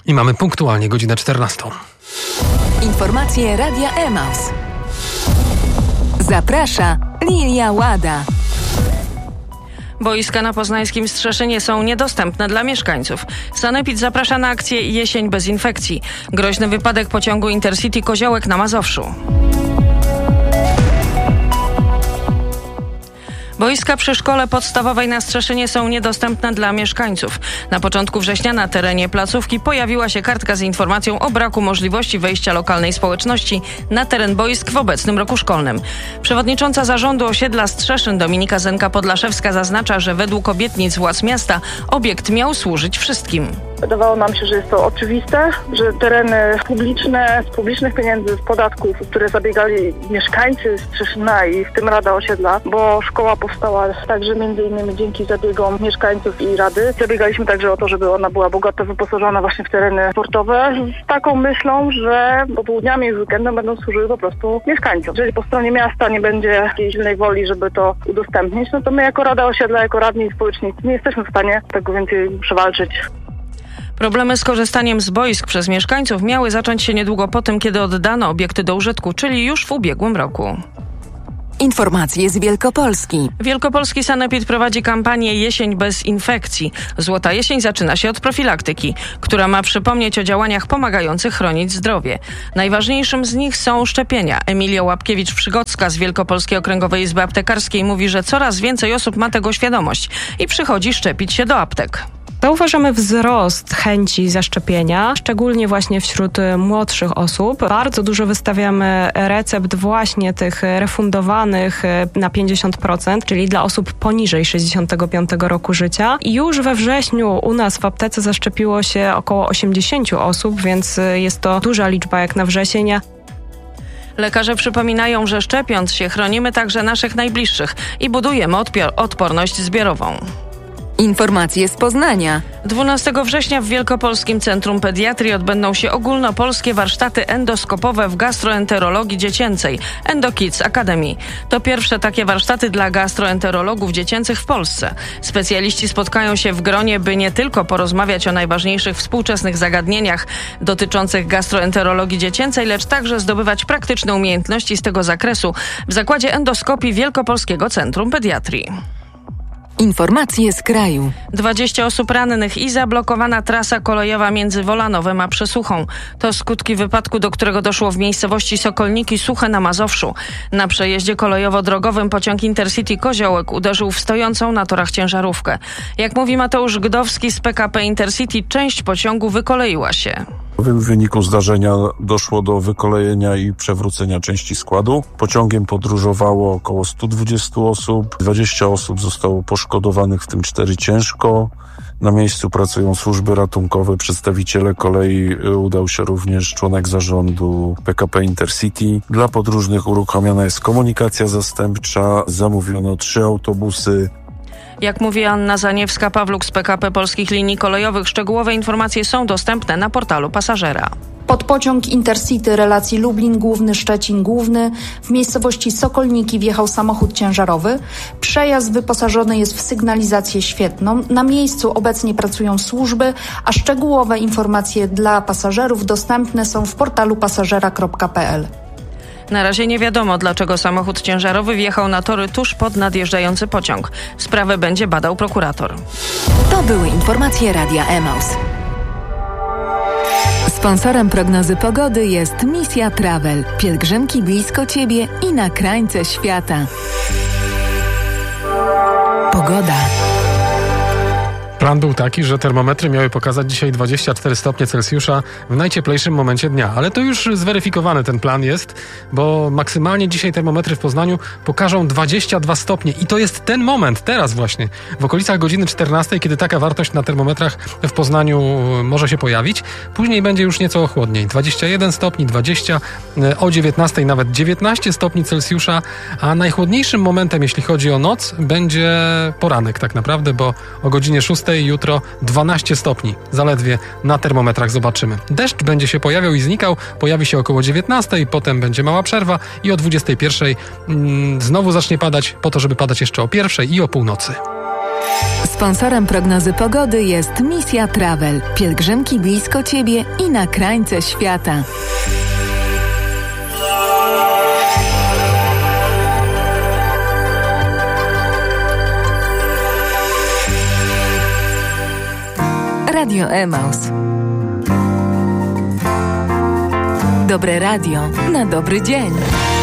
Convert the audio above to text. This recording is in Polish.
I mamy punktualnie godzinę 14. Informacje Radia Emaus. Zaprasza Lilia Łada. Boiska na poznańskim Strzeszynie są niedostępne dla mieszkańców. Sanepid zaprasza na akcję Jesień bez infekcji. Groźny wypadek pociągu Intercity Koziołek na Mazowszu. Boiska przy szkole podstawowej na Strzeszynie są niedostępne dla mieszkańców. Na początku września na terenie placówki pojawiła się kartka z informacją o braku możliwości wejścia lokalnej społeczności na teren boisk w obecnym roku szkolnym. Przewodnicząca zarządu osiedla Strzeszyn Dominika Zenka-Podlaszewska zaznacza, że według obietnic władz miasta obiekt miał służyć wszystkim. Wydawało nam się, że jest to oczywiste, że tereny publiczne, z publicznych pieniędzy, z podatków, które zabiegali mieszkańcy Strzeszyna i w tym Rada Osiedla, bo szkoła powstała także m.in. dzięki zabiegom mieszkańców i Rady. Zabiegaliśmy także o to, żeby ona była bogato wyposażona właśnie w tereny sportowe, z taką myślą, że popołudniami i weekendem będą służyły po prostu mieszkańcom. Jeżeli po stronie miasta nie będzie jakiejś silnej woli, żeby to udostępnić, no to my jako Rada Osiedla, jako radni i społeczni nie jesteśmy w stanie tego więcej przewalczyć. Problemy z korzystaniem z boisk przez mieszkańców miały zacząć się niedługo po tym, kiedy oddano obiekty do użytku, czyli już w ubiegłym roku. Informacje z Wielkopolski. Wielkopolski Sanepid prowadzi kampanię Jesień bez infekcji. Złota jesień zaczyna się od profilaktyki, która ma przypomnieć o działaniach pomagających chronić zdrowie. Najważniejszym z nich są szczepienia. Emilia Łapkiewicz-Przygocka z Wielkopolskiej Okręgowej Izby Aptekarskiej mówi, że coraz więcej osób ma tego świadomość i przychodzi szczepić się do aptek. Zauważamy wzrost chęci zaszczepienia, szczególnie właśnie wśród młodszych osób. Bardzo dużo wystawiamy recept właśnie tych refundowanych na 50%, czyli dla osób poniżej 65 roku życia. I już we wrześniu u nas w aptece zaszczepiło się około 80 osób, więc jest to duża liczba jak na wrzesień. Lekarze przypominają, że szczepiąc się chronimy także naszych najbliższych i budujemy odporność zbiorową. Informacje z Poznania. 12 września w Wielkopolskim Centrum Pediatrii odbędą się ogólnopolskie warsztaty endoskopowe w gastroenterologii dziecięcej EndoKids Academy. To pierwsze takie warsztaty dla gastroenterologów dziecięcych w Polsce. Specjaliści spotkają się w gronie, by nie tylko porozmawiać o najważniejszych współczesnych zagadnieniach dotyczących gastroenterologii dziecięcej, lecz także zdobywać praktyczne umiejętności z tego zakresu w Zakładzie Endoskopii Wielkopolskiego Centrum Pediatrii. Informacje z kraju. 20 osób rannych i zablokowana trasa kolejowa między Wolanowem a Przesuchą. To skutki wypadku, do którego doszło w miejscowości Sokolniki Suche na Mazowszu. Na przejeździe kolejowo-drogowym pociąg Intercity Koziołek uderzył w stojącą na torach ciężarówkę. Jak mówi Mateusz Gdowski z PKP Intercity, część pociągu wykoleiła się. W wyniku zdarzenia doszło do wykolejenia i przewrócenia części składu. Pociągiem podróżowało około 120 osób. 20 osób zostało poszkodowanych, w tym 4 ciężko. Na miejscu pracują służby ratunkowe, przedstawiciele kolei. Udał się również członek zarządu PKP Intercity. Dla podróżnych uruchomiona jest komunikacja zastępcza. Zamówiono 3 autobusy. Jak mówi Anna Zaniewska-Pawluk z PKP Polskich Linii Kolejowych, szczegółowe informacje są dostępne na portalu pasażera. Pod pociąg Intercity relacji Lublin Główny, Szczecin Główny w miejscowości Sokolniki wjechał samochód ciężarowy. Przejazd wyposażony jest w sygnalizację świetną. Na miejscu obecnie pracują służby, a szczegółowe informacje dla pasażerów dostępne są w portalu pasażera.pl. Na razie nie wiadomo, dlaczego samochód ciężarowy wjechał na tory tuż pod nadjeżdżający pociąg. Sprawę będzie badał prokurator. To były informacje Radia Emaus. Sponsorem prognozy pogody jest Misja Travel. Pielgrzymki blisko Ciebie i na krańce świata. Pogoda. Plan był taki, że termometry miały pokazać dzisiaj 24 stopnie Celsjusza w najcieplejszym momencie dnia. Ale to już zweryfikowany ten plan jest, bo maksymalnie dzisiaj termometry w Poznaniu pokażą 22 stopnie. I to jest ten moment, teraz właśnie, w okolicach godziny 14, kiedy taka wartość na termometrach w Poznaniu może się pojawić. Później będzie już nieco chłodniej. 21 stopni, 20, o 19 nawet 19 stopni Celsjusza, a najchłodniejszym momentem, jeśli chodzi o noc, będzie poranek tak naprawdę, bo o godzinie 6 jutro 12 stopni. Zaledwie na termometrach zobaczymy. Deszcz będzie się pojawiał i znikał. Pojawi się około 19, potem będzie mała przerwa i o 21 znowu zacznie padać, po to, żeby padać jeszcze o 1 i o północy. Sponsorem prognozy pogody jest Misja Travel. Pielgrzymki blisko Ciebie i na krańce świata. Radio Emaus. Dobre radio na dobry dzień.